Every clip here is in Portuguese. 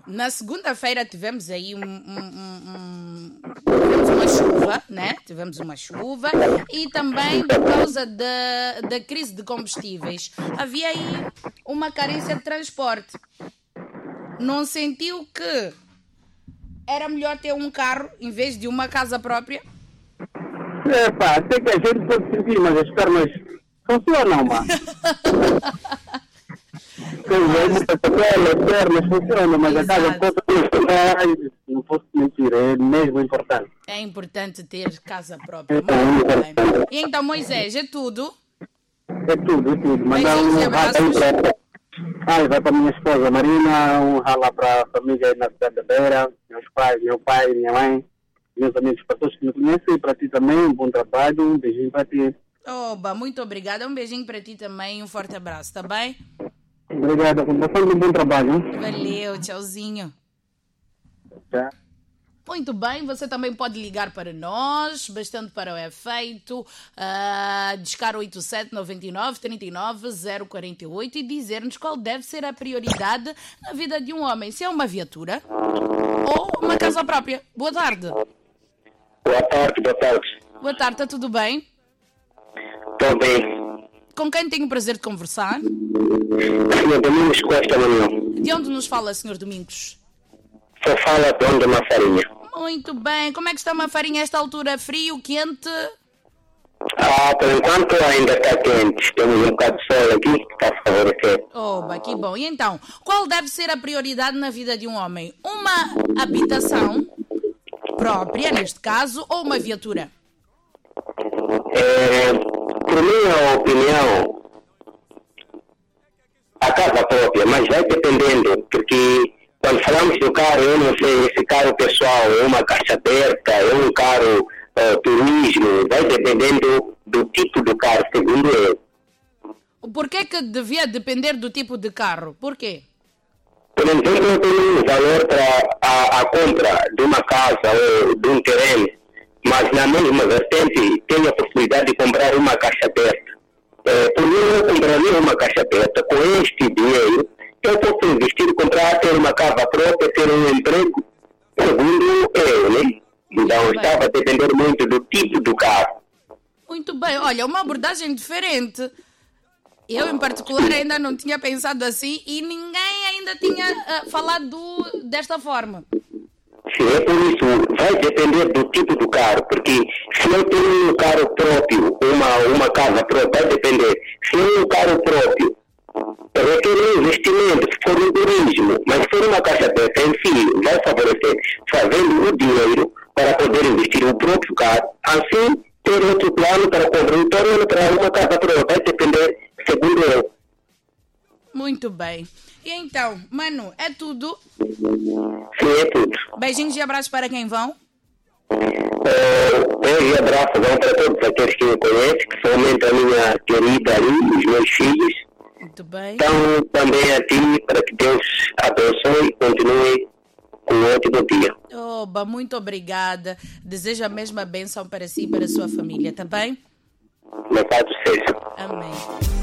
Na segunda-feira tivemos aí tivemos uma chuva, né? Tivemos uma chuva e também por causa da crise de combustíveis havia aí uma carência de transporte. Não sentiu que era melhor ter um carro em vez de uma casa própria? Sei que a gente pode sentir, mas as pernas funcionam, mano. As pernas funcionam, mas a casa própria não posso mentir, é mesmo importante. É importante ter casa própria. E então, Moisés, é tudo? É tudo. Mandar abraços. Vai para minha esposa Marina, um rala para a família aí na cidade da Beira, meu pai, minha mãe, meus amigos, para todos que me conhecem, para ti também, um bom trabalho, um beijinho para ti. Oba, muito obrigada, um beijinho para ti também, um forte abraço, tá bem? Obrigado, continuação de um bom trabalho. Valeu, tchauzinho. Tchau. Muito bem, você também pode ligar para nós, bastante para o efeito, discar 87 99 39 048 e dizer-nos qual deve ser a prioridade na vida de um homem, se é uma viatura ou uma casa própria. Boa tarde. Boa tarde. Boa tarde, está tudo bem? Estou bem. Com quem tenho o prazer de conversar? Senhor Domingos Costa Manuel. De onde nos fala, Senhor Domingos? Só fala de onde uma farinha. Muito bem. Como é que está uma farinha a esta altura? Frio, quente? Por enquanto ainda está quente. Temos um bocado de sol aqui que está a favorecer. Oba, que bom. E então, qual deve ser a prioridade na vida de um homem? Uma habitação própria, neste caso, ou uma viatura? Por minha opinião, a casa própria, mas vai dependendo, porque quando falamos do carro, eu não sei, esse carro pessoal é uma caixa aberta, é um carro turismo, vai dependendo do tipo do carro, segundo eu. Por que devia depender do tipo de carro? Por quê? Por exemplo, eu tenho um valor para a compra de uma casa ou de um terreno, mas na mesma vertente tenho a possibilidade de comprar uma caixa aberta. Por mim, eu compraria uma caixa aberta. Com este dinheiro, eu posso investir, comprar, ter uma casa própria, ter um emprego, segundo eu, né? Então, estava a depender muito do tipo do carro. Muito bem. Olha, uma abordagem diferente. Eu, em particular, ainda não tinha pensado assim e ninguém ainda tinha falado desta forma. Sim, é por isso, vai depender do tipo do carro, porque se eu tenho um carro próprio, uma casa própria, vai depender. Se é um carro próprio, eu requer um investimento, se for um turismo, mas se for uma caixa aberta em si, vai favorecer fazendo o dinheiro para poder investir no próprio carro, assim ter outro plano para comprar um terreno para uma casa própria, vai depender, segundo eu. Muito bem. E então, Manu, é tudo? Sim, é tudo. Beijinhos e abraços para quem vão? Beijo e abraço vão para todos aqueles que me conhecem, que somente a minha querida ali, os meus filhos. Muito bem. Então, também a ti, para que Deus abençoe e continue com um ótimo dia. Oba, muito obrigada. Desejo a mesma bênção para si e para a sua família, tá bem? Louvado seja. Amém.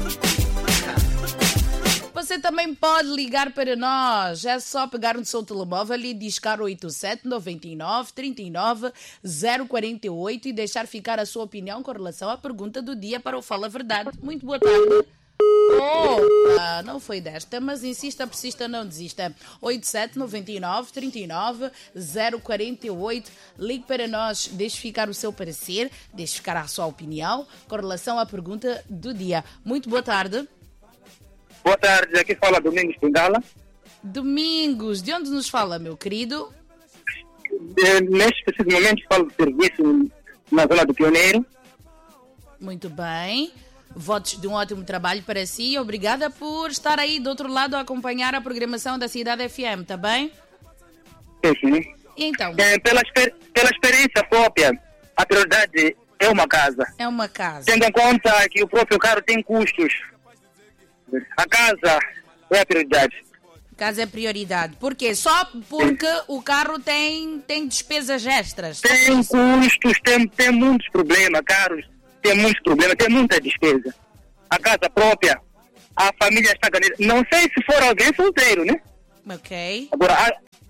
Você também pode ligar para nós. É só pegar no seu telemóvel e discar 87 99 39 048 e deixar ficar a sua opinião com relação à pergunta do dia para o Fala Verdade. Muito boa tarde. Opa, não foi desta, mas insista, persista, não desista. 87 99 39 048. Ligue para nós, deixe ficar o seu parecer, deixe ficar a sua opinião com relação à pergunta do dia. Muito boa tarde. Boa tarde, aqui fala Domingos Bengala. Domingos, de onde nos fala, meu querido? Neste preciso momento falo de serviço na zona do Pioneiro. Muito bem. Votos de um ótimo trabalho para si. Obrigada por estar aí do outro lado a acompanhar a programação da Cidade FM, tá bem? Sim. E então? Pela experiência própria, a prioridade é uma casa. É uma casa. Tendo em conta que o próprio carro tem custos, a casa é a prioridade. Casa é prioridade. Por quê? Só porque o carro tem despesas extras? Tem custos, tem muitos problemas, carros. Tem muitos problemas, tem muita despesa. A casa própria, a família está ganhando. Não sei se for alguém solteiro, né? Ok. Agora,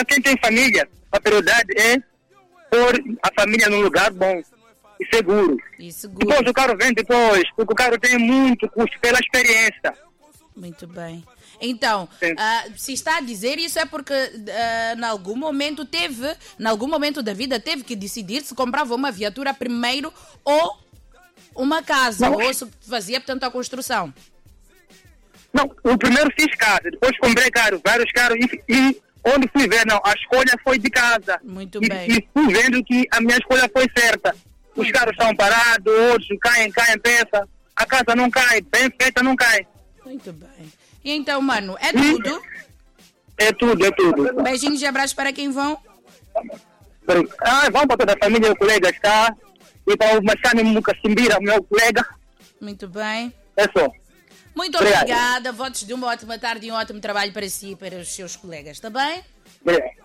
Para quem tem família, a prioridade é pôr a família num lugar bom e seguro. Depois o carro vem depois, porque o carro tem muito custo pela experiência. Muito bem. Então, se está a dizer isso é porque em algum momento da vida teve que decidir se comprava uma viatura primeiro ou uma casa, ou se fazia, portanto, a construção. Não, o primeiro fiz casa, depois comprei vários carros e onde fui ver, não, a escolha foi de casa. Muito bem. E fui vendo que a minha escolha foi certa. Os carros estão parados, outros caem peça, a casa não cai, bem feita não cai. Muito bem. E então, mano, é tudo? É tudo. Beijinhos e abraços para quem vão? Vamos para toda a família, o colega está. E para o Machane Mucacimbira, meu colega. Muito bem. É só. Muito obrigada. Votos de uma ótima tarde e um ótimo trabalho para si e para os seus colegas, está bem? Obrigado.